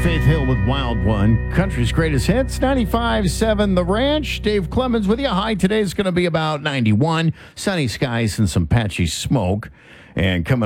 Faith Hill with Wild One. Country's greatest hits, 95.7 The Ranch. Dave Clemens with you. High today is going to be about 91. Sunny skies and some patchy smoke. And coming